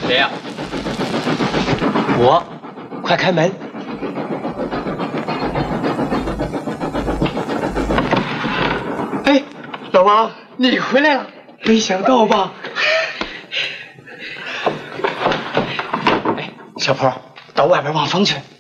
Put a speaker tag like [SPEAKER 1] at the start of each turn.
[SPEAKER 1] 谁呀？
[SPEAKER 2] 我，快开门！哎，老王，你回来了，没想到吧？哎，小坡，到外边望风去。